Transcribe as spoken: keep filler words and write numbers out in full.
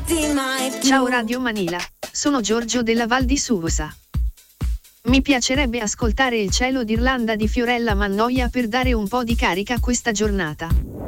Ciao Radio Manila, sono Giorgio della Val di Susa. Mi piacerebbe ascoltare Il cielo d'Irlanda di Fiorella Mannoia per dare un po' di carica a questa giornata.